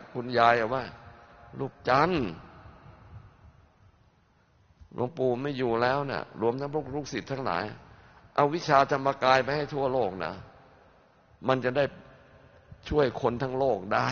คุณยายว่าลูกจันทร์หลวงปู่ไม่อยู่แล้วเนี่ยรวมทั้งพวกลูกศิษย์ทั้งหลายเอาวิชาธรรมกายไปให้ทั่วโลกนะมันจะได้ช่วยคนทั้งโลกได้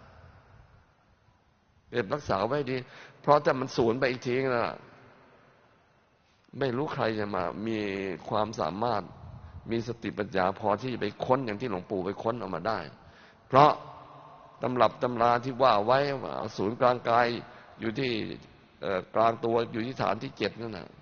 เก็บรักษาไว้ดีเพราะถ้ามันสูญไปอีกทีนะไม่รู้ใครจะมามีความสามารถมีสติปัญญาพอที่จะไปค้นอย่างที่หลวงปู่ไปค้นออกมาได้เพราะตำรับตำราที่ว่าไว้ว่าศูนย์กลางกายอยู่ที่กลางตัวอยู่ที่ฐานที่7นั่นนะ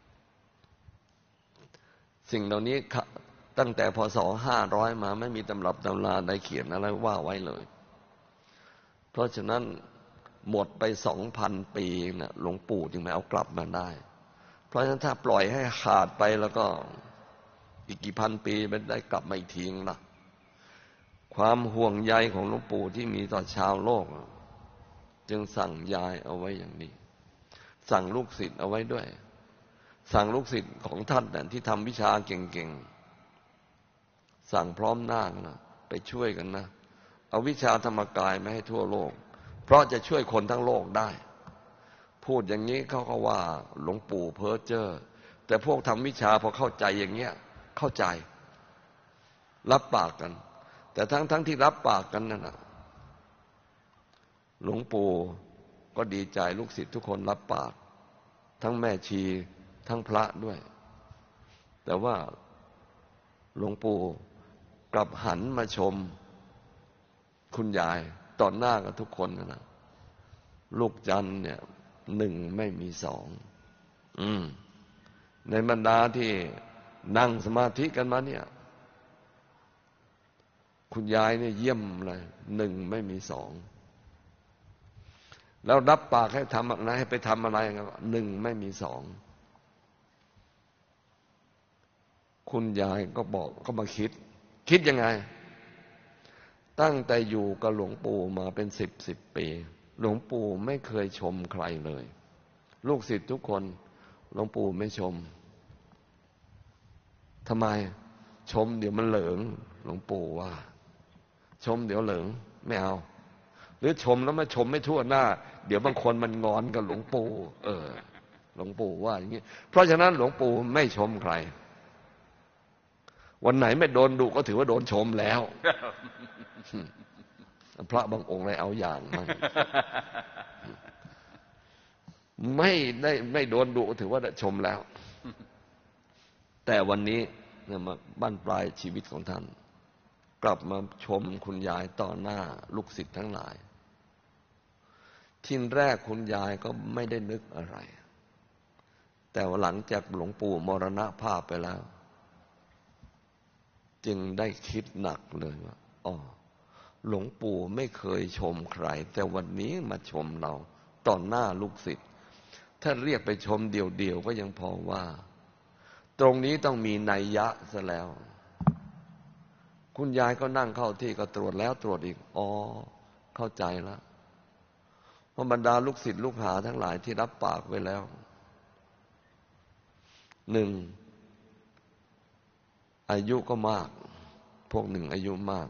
สิ่งเหล่านี้ตั้งแต่พศ500มาไม่มีตำรับตำราใดเขียนอะไรว่าไว้เลยเพราะฉะนั้นหมดไป 2,000 ปีนะหลวงปู่จึงไม่เอากลับมาได้เพราะฉะนั้นถ้าปล่อยให้ขาดไปแล้วก็อีกกี่พันปีมันได้กลับมาอีกทีนึงล่ะความห่วงใยของหลวงปู่ที่มีต่อชาวโลกจึงสั่งย้ายเอาไว้อย่างนี้สั่งลูกศิษย์เอาไว้ด้วยสั่งลูกศิษย์ของท่านที่ทำวิชาเก่งๆสั่งพร้อมหน้านะไปช่วยกันนะเอาวิชาธรรมกายมาให้ทั่วโลกเพราะจะช่วยคนทั้งโลกได้พูดอย่างนี้เขาก็ว่าหลวงปู่เพ้อเจ้อแต่พวกทำวิชาพอเข้าใจอย่างเงี้ยเข้าใจรับปากกันแต่ทั้งที่รับปากกันนั่นน่ะหลวงปู่ก็ดีใจลูกศิษย์ทุกคนรับปากทั้งแม่ชีทั้งพระด้วยแต่ว่าหลวงปู่กลับหันมาชมคุณยายต่อหน้ากับทุกคนนะลูกจันทร์เนี่ย1ไม่มี2ในบรรดาที่นั่งสมาธิกันมาเนี่ยคุณยายเนี่ยเยี่ยมเลย1ไม่มี2แล้วรับปากให้ทำอะไรให้ไปทำอะไร1ไม่มี2คุณยายก็บอกก็มาคิดยังไงตั้งแต่อยู่กับหลวงปู่มาเป็น10ปีหลวงปู่ไม่เคยชมใครเลยลูกศิษย์ทุกคนหลวงปู่ไม่ชมทำไมชมเดี๋ยวมันเหลิงหลวงปู่ว่าชมเดี๋ยวเหลิงไม่เอาหรือชมแล้วมาชมไม่ทั่วหน้าเดี๋ยวบางคนมันงอนกับหลวงปู่หลวงปู่ว่าอย่างนี้เพราะฉะนั้นหลวงปู่ไม่ชมใครวันไหนไม่โดนดุก็ถือว่าโดนชมแล้วพระบางองค์เลยเอาอย่างมันไม่โดนดุถือว่าได้ชมแล้วแต่วันนี้เนี่ยมาบั้นปลายชีวิตของท่านกลับมาชมคุณยายต่อหน้าลูกศิษย์ทั้งหลายทีแรกคุณยายก็ไม่ได้นึกอะไรแต่หลังจากหลวงปู่มรณภาพไปแล้วจึงได้คิดหนักเลยว่าหลวงปู่ไม่เคยชมใครแต่วันนี้มาชมเราต่อหน้าลูกศิษย์ถ้าเรียกไปชมเดี่ยวๆก็ยังพอว่าตรงนี้ต้องมีนัยยะซะแล้วคุณยายก็นั่งเข้าที่ก็ตรวจแล้วตรวจอีกเข้าใจแล้วเพราะบรรดาลูกศิษย์ลูกหาทั้งหลายที่รับปากไว้แล้ว1อายุก็มากพวก1อายุมาก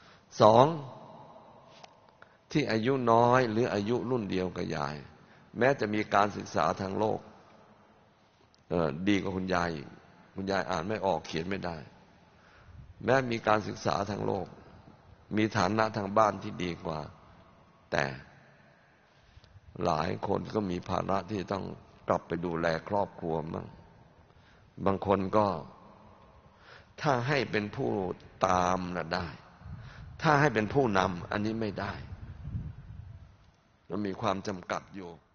2ที่อายุน้อยหรืออายุรุ่นเดียวกับยายแม้จะมีการศึกษาทางโลกดีกว่าคุณยายอ่านไม่ออกเขียนไม่ได้แม้มีการศึกษาทางโลกมีฐานะทางบ้านที่ดีกว่าแต่หลายคนก็มีภาระที่ต้องกลับไปดูแลครอบครัวมั่งบางคนก็ถ้าให้เป็นผู้ตามน่ะได้ถ้าให้เป็นผู้นำอันนี้ไม่ได้มันมีความจำกัดอยู่